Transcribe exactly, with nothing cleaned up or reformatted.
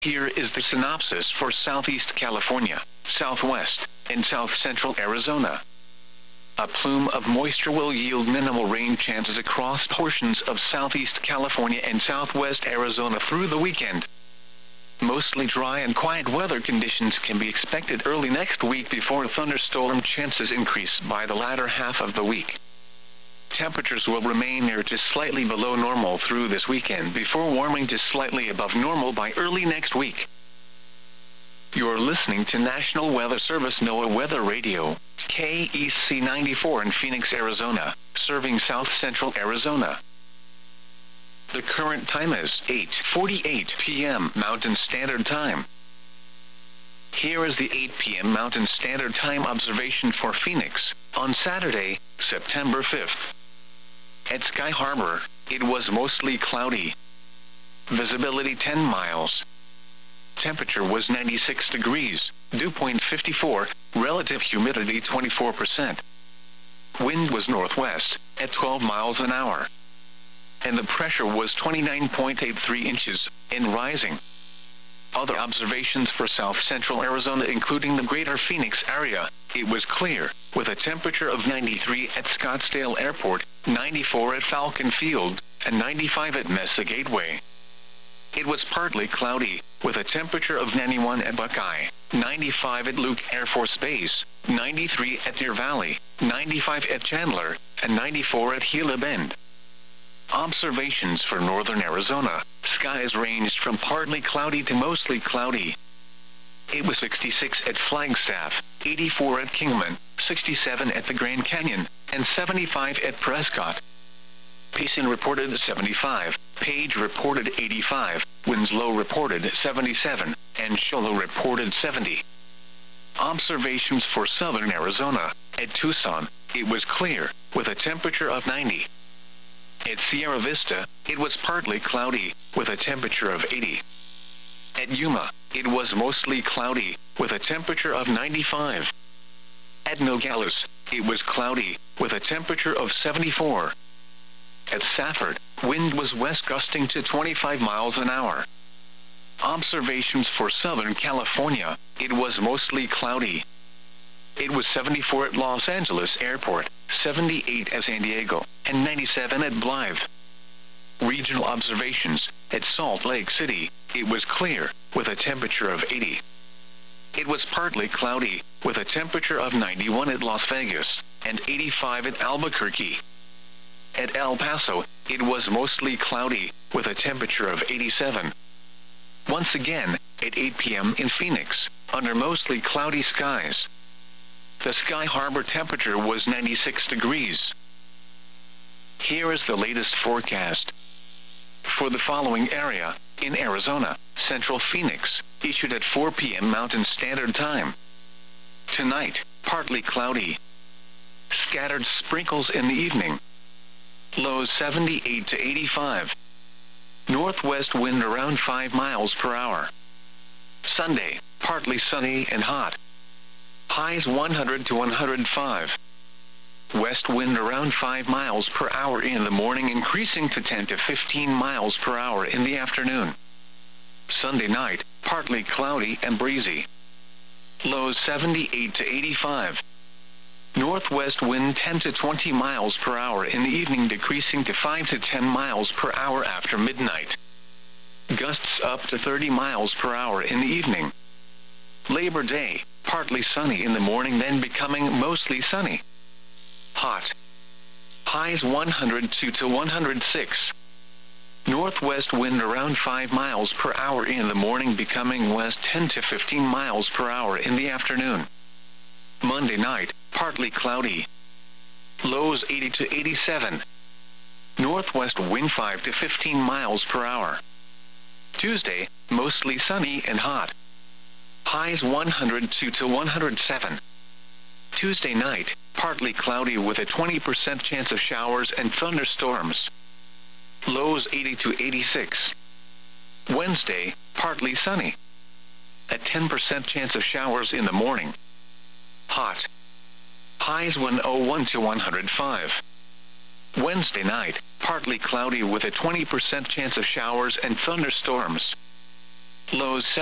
Here is the synopsis for Southeast California, Southwest, and South Central Arizona. A plume of moisture will yield minimal rain chances across portions of Southeast California and Southwest Arizona through the weekend. Mostly dry and quiet weather conditions can be expected early next week before thunderstorm chances increase by the latter half of the week. Temperatures will remain near to slightly below normal through this weekend before warming to slightly above normal by early next week. You're listening to National Weather Service NOAA Weather Radio, K E C ninety-four in Phoenix, Arizona, serving South Central Arizona. The current time is eight forty-eight p m Mountain Standard Time. Here is the eight p m Mountain Standard Time observation for Phoenix, on Saturday, September fifth. At Sky Harbor, it was mostly cloudy. Visibility ten miles. Temperature was ninety-six degrees, dew point fifty-four, relative humidity twenty-four percent. Wind was northwest, at twelve miles an hour. And the pressure was twenty-nine point eight three inches, and rising. Other observations for South Central Arizona including the greater Phoenix area, it was clear, with a temperature of ninety-three at Scottsdale Airport, ninety-four at Falcon Field, and ninety-five at Mesa Gateway. It was partly cloudy, with a temperature of ninety-one at Buckeye, ninety-five at Luke Air Force Base, ninety-three at Deer Valley, ninety-five at Chandler, and ninety-four at Gila Bend. Observations for northern Arizona, skies ranged from partly cloudy to mostly cloudy. It was sixty-six at Flagstaff, eighty-four at Kingman, sixty-seven at the Grand Canyon, and seventy-five at Prescott. Payson reported seventy-five, Page reported eighty-five, Winslow reported seventy-seven, and Show Low reported seventy. Observations for southern Arizona, at Tucson, it was clear, with a temperature of ninety. At Sierra Vista, it was partly cloudy, with a temperature of eighty. At Yuma, it was mostly cloudy, with a temperature of ninety-five. At Nogales, it was cloudy, with a temperature of seventy-four. At Safford, wind was west gusting to twenty-five miles an hour. Observations for Southern California, it was mostly cloudy. It was seventy-four at Los Angeles Airport, seventy-eight at San Diego, and ninety-seven at Blythe. Regional observations, at Salt Lake City, it was clear, with a temperature of eighty. It was partly cloudy, with a temperature of ninety-one at Las Vegas, and eighty-five at Albuquerque. At El Paso, it was mostly cloudy, with a temperature of eighty-seven. Once again, at eight p m in Phoenix, under mostly cloudy skies. The Sky Harbor temperature was ninety-six degrees. Here is the latest forecast. For the following area, in Arizona, Central Phoenix, issued at four p m Mountain Standard Time. Tonight, partly cloudy. Scattered sprinkles in the evening. Lows seventy-eight to eighty-five. Northwest wind around five miles per hour. Sunday, partly sunny and hot. Highs one hundred to one hundred five. West wind around five miles per hour in the morning, increasing to ten to fifteen miles per hour in the afternoon. Sunday night, partly cloudy and breezy. Lows seventy-eight to eighty-five. Northwest wind ten to twenty miles per hour in the evening, decreasing to five to ten miles per hour after midnight. Gusts up to thirty miles per hour in the evening. Labor Day, partly sunny in the morning, then becoming mostly sunny. Hot. Highs one hundred two to one hundred six. Northwest wind around five miles per hour in the morning, becoming west ten to fifteen miles per hour in the afternoon. Monday night, partly cloudy. Lows eighty to eighty-seven. Northwest wind five to fifteen miles per hour. Tuesday, mostly sunny and hot. Highs one hundred two to one hundred seven. Tuesday night, partly cloudy with a twenty percent chance of showers and thunderstorms. Lows eighty to eighty-six. Wednesday, partly sunny. A ten percent chance of showers in the morning. Hot. Highs one hundred one to one hundred five. Wednesday night, partly cloudy with a twenty percent chance of showers and thunderstorms. Lows